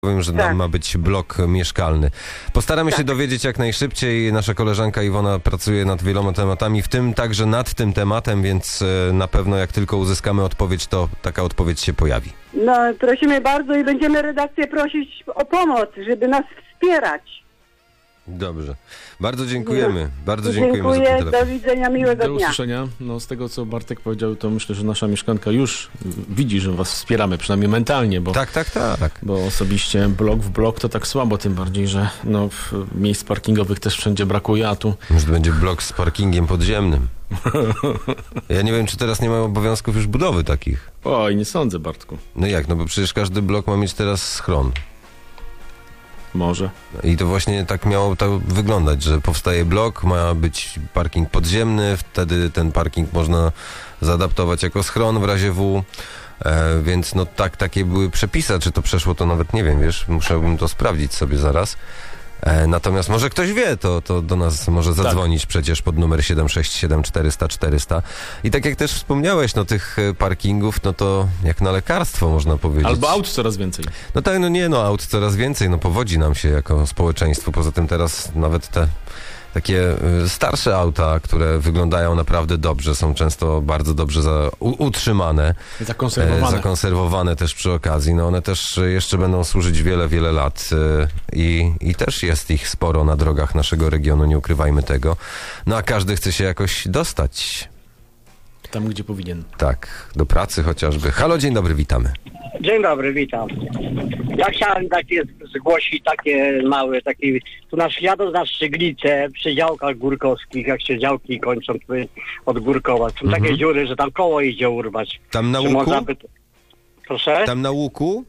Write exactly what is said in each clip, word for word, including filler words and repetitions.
Powiem, że tak. tam ma być blok mieszkalny. Postaramy tak. się dowiedzieć jak najszybciej. Nasza koleżanka Iwona pracuje nad wieloma tematami, w tym także nad tym tematem, więc na pewno jak tylko uzyskamy odpowiedź, to taka odpowiedź się pojawi. No, prosimy bardzo i będziemy redakcję prosić o pomoc, żeby nas wspierać. Dobrze. Bardzo dziękujemy. No. Bardzo dziękujemy Dziękuję, za ten telefon. do widzenia, miłego Do dnia. usłyszenia. No, z tego, co Bartek powiedział, to myślę, że nasza mieszkanka już widzi, że was wspieramy, przynajmniej mentalnie, bo, Tak, tak, tak. bo osobiście blok w blok to tak słabo, tym bardziej, że no, miejsc parkingowych też wszędzie brakuje, a tu... Może to będzie blok z parkingiem podziemnym. Ja nie wiem, czy teraz nie ma obowiązków już budowy takich. Oj, nie sądzę, Bartku. No jak? No bo przecież każdy blok ma mieć teraz schron. Może. I to właśnie tak miało to wyglądać, że powstaje blok, ma być parking podziemny, wtedy ten parking można zaadaptować jako schron w razie W, e, więc no tak, takie były przepisy, czy to przeszło, to nawet nie wiem, wiesz, musiałbym to sprawdzić sobie zaraz. E, natomiast może ktoś wie, to, to do nas może zadzwonić tak. przecież pod numer siedem sześć siedem czterysta czterysta. I tak jak też wspomniałeś, no tych parkingów, no to jak na lekarstwo można powiedzieć. Albo aut coraz więcej. No tak, no nie, no aut coraz więcej, no powodzi nam się jako społeczeństwu. Poza tym teraz nawet te takie y, starsze auta, które wyglądają naprawdę dobrze, są często bardzo dobrze za, u, utrzymane. Zakonserwowane. E, zakonserwowane też przy okazji. No one też jeszcze będą służyć wiele, wiele lat y, i, i też jest ich sporo na drogach naszego regionu, nie ukrywajmy tego. No a każdy chce się jakoś dostać. Tam, gdzie powinien. Tak, do pracy chociażby. Halo, dzień dobry, witamy. Dzień dobry, witam. Ja chciałem takie zgłosić takie małe, takie, tu nasz jadąc na Szczyglicę przy działkach górkowskich, jak się działki kończą od Górkowa, są Mhm. takie dziury, że tam koło idzie urwać. Tam na Czy łuku? można by... Proszę? Tam na łuku?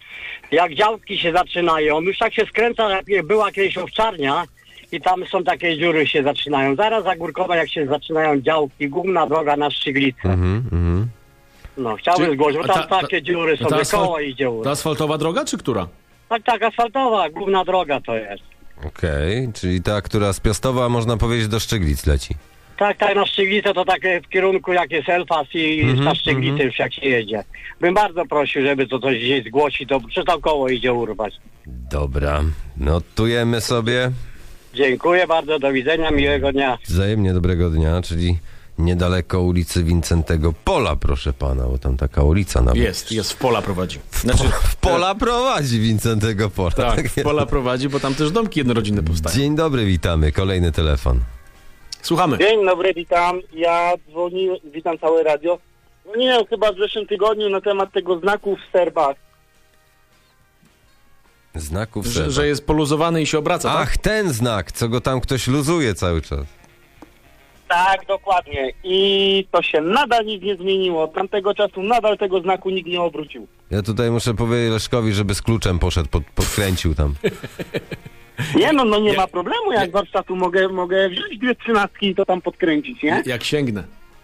Jak działki się zaczynają, już tak się skręca, jak była kiedyś owczarnia i tam są takie dziury się zaczynają. Zaraz za Górkowa, jak się zaczynają działki, główna droga na Szczyglicę. Mhm, mhm. No, chciałbym Czy- zgłosić, bo a tam ta- takie dziury ta sobie, asfalt- koło idzie To urwać. asfaltowa droga, czy która? Tak, tak, asfaltowa, główna droga to jest. Okej, okay, czyli ta, która z Piastowa, można powiedzieć, do Szczyglic leci. Tak, tak, na Szczyglicę to takie w kierunku jak jest Elfas i Mhm, na Szczyglicę mhm. już jak się jedzie. Bym bardzo prosił, żeby to coś gdzieś zgłosić, to przez to koło idzie urwać. Dobra, notujemy sobie. Dziękuję bardzo, do widzenia, miłego dnia. Wzajemnie dobrego dnia, czyli niedaleko ulicy Wincentego Pola, proszę pana, bo tam taka ulica nawet. Jest, jest, w pola prowadzi. W, Znaczy, po, w Pola prowadzi Wincentego Pola. tak, w pola prowadzi, bo tam też domki jednorodzinne powstają. Dzień dobry, witamy, kolejny telefon. Słuchamy. Dzień dobry, witam. Ja dzwoniłem, witam całe radio. Dzwoniłem chyba w zeszłym tygodniu na temat tego znaku w serbach. Znaków Że, Seba. że jest poluzowany i się obraca, tak? Ach, ten znak, co go tam ktoś luzuje cały czas. Tak, dokładnie. I to się nadal nic nie zmieniło. Od tamtego czasu nadal tego znaku nikt nie obrócił. Ja tutaj muszę powiedzieć Leszkowi, żeby z kluczem poszedł, pod, podkręcił tam. Nie no, no nie ma problemu. Jak warsztatu mogę, mogę wziąć dwie trzynastki i to tam podkręcić, nie? Jak sięgnę.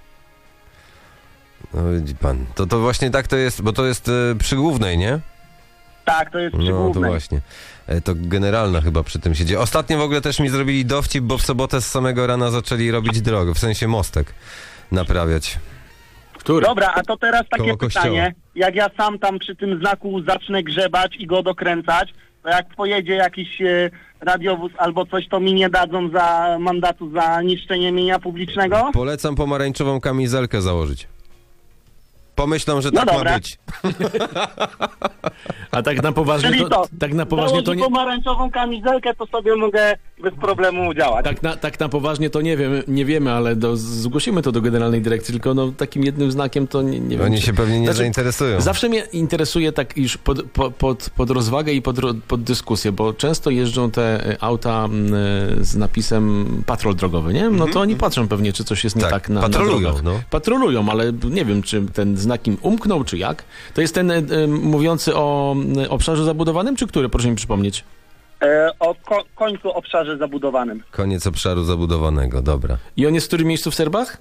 No widzi pan, to, to właśnie tak to jest, bo to jest e, przy głównej, nie? Tak, to jest przy No to głównej. właśnie. E, to generalna chyba przy tym siedzi. Ostatnio w ogóle też mi zrobili dowcip, bo w sobotę z samego rana zaczęli robić drogę, w sensie mostek naprawiać. Który? Dobra, a to teraz takie Koło kościoła. pytanie. Jak ja sam tam przy tym znaku zacznę grzebać i go dokręcać, to jak pojedzie jakiś e, radiowóz albo coś, to mi nie dadzą za mandatu za niszczenie mienia publicznego? Polecam pomarańczową kamizelkę założyć. Pomyślą, że No tak dobra. ma być. A tak na poważnie Czyli to, to, tak na poważnie założę to nie... pomarańczową kamizelkę, to sobie mogę bez problemu działać. Tak na, tak na poważnie to nie wiemy, nie wiemy, ale do, zgłosimy to do generalnej dyrekcji, tylko no, takim jednym znakiem to nie, nie wiem. Oni czy- się pewnie nie Znaczy, zainteresują. Zawsze mnie interesuje tak już pod, po- pod, pod rozwagę i pod, ro- pod dyskusję, bo często jeżdżą te e, auta m, e, z napisem patrol drogowy, nie? No to oni patrzą pewnie, czy coś jest nie Tak, tak na, patrolują, na drogach. no. Patrolują, ale nie wiem, czy ten znak im umknął, czy jak. To jest ten e, e, mówiący o e, obszarze zabudowanym, czy który? Proszę mi przypomnieć. E, o ko- końcu obszarze zabudowanym. Koniec obszaru zabudowanego, dobra. I on jest w którym miejscu w Serbach?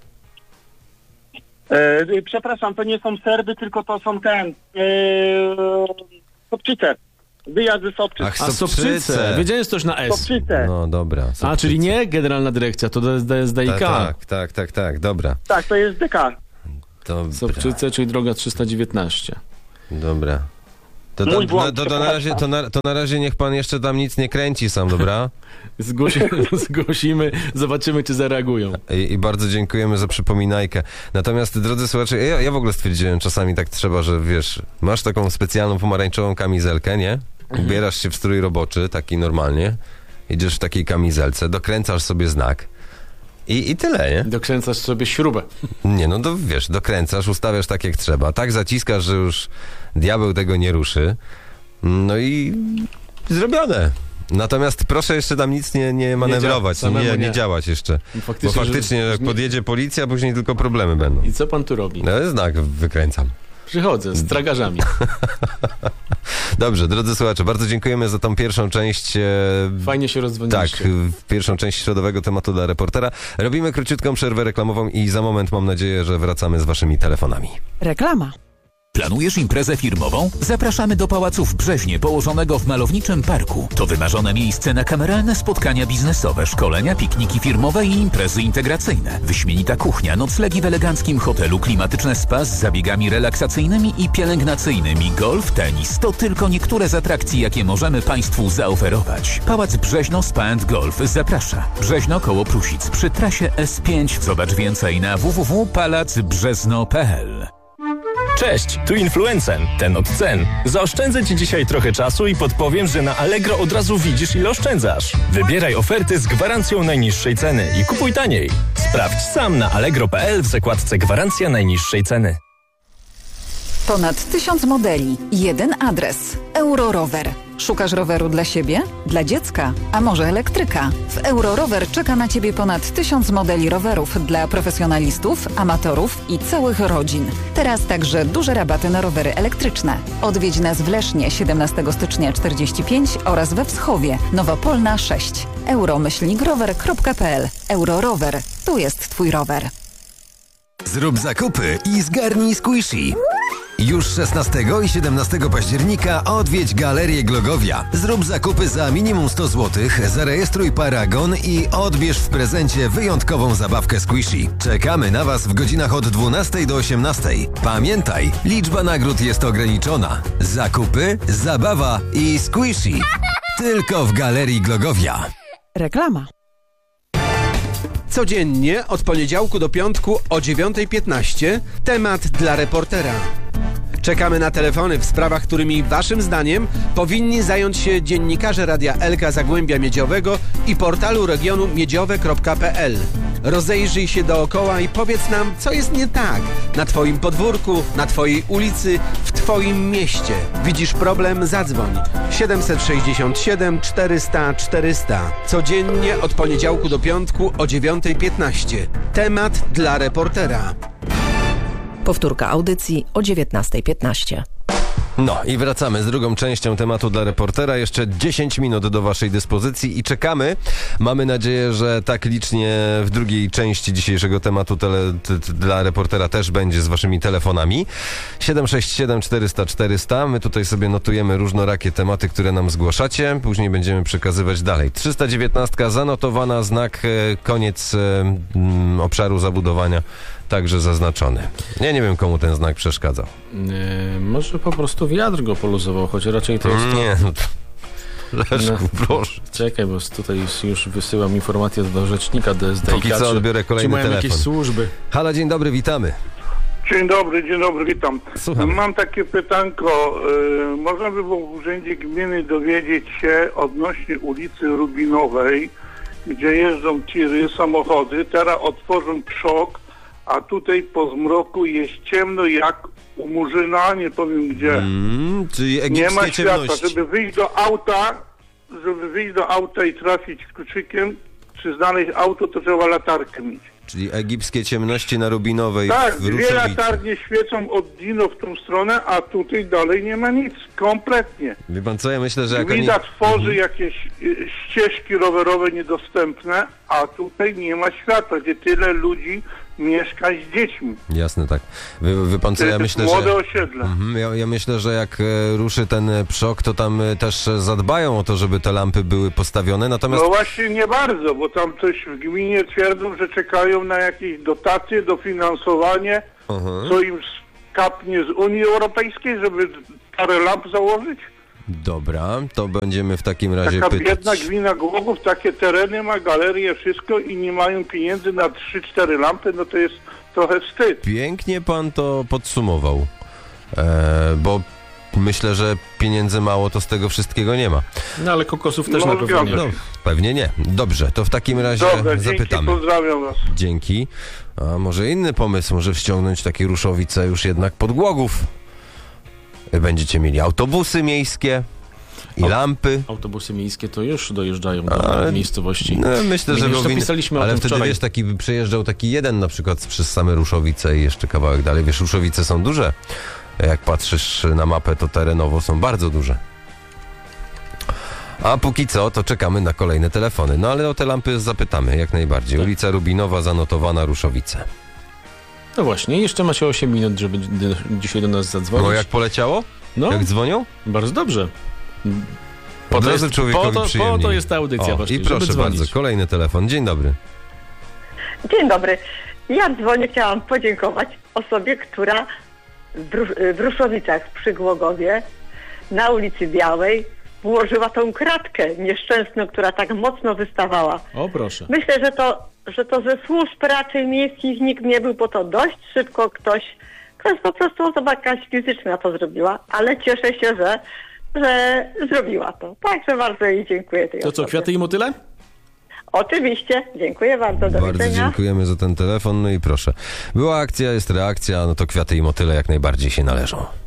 E, przepraszam, to nie są Serby, tylko to są ten... E, Sobczyce. Wyjazd ze Sobczyc. Ach, A Sobczyce. Wiedziałem, jest coś na S. Sobczyce. No dobra. A, Sobczyce. czyli nie generalna dyrekcja, to D S D I K. Ta, tak, tak, tak, tak, dobra. Tak, to jest D K. Dobra. Sobczyce, czyli droga trzysta dziewiętnaście. Dobra. To, Mój tam, błąd, no, to, to, na razie, to, na, to na razie niech pan jeszcze tam nic nie kręci sam, dobra? Zgłosimy, zgłosimy, zobaczymy, czy zareagują. I, I bardzo dziękujemy za przypominajkę. Natomiast, drodzy słuchacze, ja, ja w ogóle stwierdziłem, czasami tak trzeba, że wiesz, masz taką specjalną pomarańczową kamizelkę, nie? Ubierasz się w strój roboczy, taki normalnie, idziesz w takiej kamizelce, dokręcasz sobie znak i, i tyle, nie? Dokręcasz sobie śrubę. Nie, no to wiesz, dokręcasz, ustawiasz tak jak trzeba, tak zaciskasz, że już diabeł tego nie ruszy, no i zrobione. Natomiast proszę jeszcze tam nic nie, nie manewrować, Nie, nie, dzia- nie, nie. nie działać jeszcze. Faktycznie, Bo faktycznie że- jak że nie- podjedzie policja, później tylko problemy będą. I co pan tu robi? No znak wykręcam. Przychodzę z tragarzami. Dobrze, drodzy słuchacze, bardzo dziękujemy za tą pierwszą część. E, Fajnie się tak, rozdzwoniliście. w pierwszą część środowego tematu dla reportera. Robimy króciutką przerwę reklamową i za moment mam nadzieję, że wracamy z waszymi telefonami. Reklama. Planujesz imprezę firmową? Zapraszamy do Pałacu w Brzeźnie, położonego w malowniczym parku. To wymarzone miejsce na kameralne spotkania biznesowe, szkolenia, pikniki firmowe i imprezy integracyjne. Wyśmienita kuchnia, noclegi w eleganckim hotelu, klimatyczne spa z zabiegami relaksacyjnymi i pielęgnacyjnymi, golf, tenis. To tylko niektóre z atrakcji, jakie możemy Państwu zaoferować. Pałac Brzeźno Spa and Golf zaprasza. Brzeźno koło Prusic przy trasie S pięć. Zobacz więcej na w w w kropka palac brzezno kropka p l. Cześć, tu Influencen, ten od cen. Zaoszczędzę Ci dzisiaj trochę czasu i podpowiem, że na Allegro od razu widzisz, ile oszczędzasz. Wybieraj oferty z gwarancją najniższej ceny i kupuj taniej. Sprawdź sam na allegro kropka p l w zakładce Gwarancja najniższej ceny. Ponad tysiąc modeli, jeden adres. Eurorower. Szukasz roweru dla siebie? Dla dziecka? A może elektryka? W Eurorower czeka na Ciebie ponad tysiąc modeli rowerów dla profesjonalistów, amatorów i całych rodzin. Teraz także duże rabaty na rowery elektryczne. Odwiedź nas w Lesznie siedemnastego stycznia czterdzieści pięć oraz we Wschowie, Nowopolna sześć. euro myślnik rower kropka p l. Eurorower. Tu jest Twój rower. Zrób zakupy i zgarnij Squishy. Już szesnastego i siedemnastego października odwiedź Galerię Glogowia. Zrób zakupy za minimum sto złotych, zarejestruj paragon i odbierz w prezencie wyjątkową zabawkę Squishy. Czekamy na Was w godzinach od dwunastej do osiemnastej. Pamiętaj, liczba nagród jest ograniczona. Zakupy, zabawa i Squishy. Tylko w Galerii Glogowia. Reklama. Codziennie od poniedziałku do piątku o dziewiątej piętnaście temat dla reportera. Czekamy na telefony w sprawach, którymi waszym zdaniem powinni zająć się dziennikarze Radia Elka Zagłębia Miedziowego i portalu regionu miedziowe kropka p l. Rozejrzyj się dookoła i powiedz nam, co jest nie tak na twoim podwórku, na twojej ulicy, w twoim mieście. Widzisz problem? Zadzwoń. siedemset sześćdziesiąt siedem czterysta czterysta. Codziennie od poniedziałku do piątku o dziewiątej piętnaście. Temat dla reportera. Powtórka audycji o dziewiętnastej piętnaście. No i wracamy z drugą częścią tematu dla reportera. Jeszcze dziesięć minut do waszej dyspozycji i czekamy. Mamy nadzieję, że tak licznie w drugiej części dzisiejszego tematu tele, t, t, dla reportera też będzie z waszymi telefonami. siedem sześć siedem czterysta czterysta. My tutaj sobie notujemy różnorakie tematy, które nam zgłaszacie. Później będziemy przekazywać dalej. trzysta dziewiętnaście zanotowana, znak e, koniec e, m, obszaru zabudowania. Także zaznaczony. Ja nie wiem, komu ten znak przeszkadzał. Yy, może po prostu wiatr go poluzował, choć raczej to jest... Nie, no to... Leszku, no, proszę. Czekaj, bo tutaj już, już wysyłam informację do rzecznika D S D. Póki co odbiorę kolejny czy mają telefon. jakieś służby? Halo, dzień dobry, witamy. Dzień dobry, dzień dobry, witam. Słucham. Mam takie pytanko. Yy, można by było w Urzędzie Gminy dowiedzieć się odnośnie ulicy Rubinowej, gdzie jeżdżą tiry, samochody, teraz otworzą przok, a tutaj po zmroku jest ciemno jak u Murzyna, nie powiem gdzie. Mm, czyli nie ma światła, ciemności. żeby wyjść do auta, żeby wyjść do auta i trafić kluczykiem, czy znaleźć auto, to trzeba latarkę mieć. Czyli egipskie ciemności na Rubinowej. Tak, w dwie Ruszowicy. latarnie świecą od Dino w tą stronę, a tutaj dalej nie ma nic, kompletnie. Wie pan co, ja myślę, że jak oni... Gmina tworzy jakieś y, ścieżki rowerowe niedostępne, a tutaj nie ma światła, gdzie tyle ludzi mieszka z dziećmi. Jasne, tak. Wie, wie pan co, To ja jest myślę, młode że... osiedle. Mhm, ja, ja myślę, że jak e, ruszy ten e, przok, to tam e, też e, zadbają o to, żeby te lampy były postawione, natomiast... No właśnie nie bardzo, bo tam coś w gminie twierdzą, że czekają na jakieś dotacje, dofinansowanie, Aha. co im kapnie z Unii Europejskiej, żeby parę lamp założyć? Dobra, to będziemy w takim razie Taka pytać. biedna gmina Głogów, takie tereny ma, galerie, wszystko i nie mają pieniędzy na trzy cztery lampy, no to jest trochę wstyd. Pięknie pan to podsumował, e, bo myślę, że pieniędzy mało to z tego wszystkiego nie ma. No ale kokosów też No, na pewno nie. No, pewnie nie. Dobrze, to w takim razie Dobra, dzięki, zapytamy. pozdrawiam was. Dzięki. A może inny pomysł, może wciągnąć takie Ruszowice już jednak pod Głogów. Będziecie mieli autobusy miejskie i O, lampy. Autobusy miejskie to już dojeżdżają do Ale- miejscowości. No, myślę, My że już powinny, napisaliśmy o ale tym wtedy wczoraj. wiesz, taki by przejeżdżał taki jeden na przykład przez same Ruszowice i jeszcze kawałek dalej. Wiesz, Ruszowice są duże. Jak patrzysz na mapę, to terenowo są bardzo duże. A póki co, to czekamy na kolejne telefony. No ale o te lampy zapytamy, jak najbardziej. Ulica Rubinowa, zanotowana, Ruszowice. No właśnie, jeszcze macie osiem minut, żeby d- dzisiaj do nas zadzwonić. No jak poleciało? No, Jak dzwonią? bardzo dobrze. Po Od to, razu jest, człowiekowi po, to, po przyjemniej. to jest ta audycja O, właśnie, i proszę żeby dzwonić. bardzo, kolejny telefon. Dzień dobry. Dzień dobry. Ja dzwonię, chciałam podziękować osobie, która w, Bru- w Ruszowicach przy Głogowie na ulicy Białej włożyła tą kratkę nieszczęsną, która tak mocno wystawała. O proszę. Myślę, że to, że to ze służb raczej miejskich nikt nie był, bo to dość szybko ktoś, ktoś po prostu osoba jakaś fizyczna to zrobiła, ale cieszę się, że, że zrobiła to. Także bardzo jej dziękuję tej To co, osobie. kwiaty i motyle? Oczywiście, dziękuję bardzo, do Bardzo widzenia. dziękujemy za ten telefon. No i proszę. Była akcja, jest reakcja, no to kwiaty i motyle jak najbardziej się należą.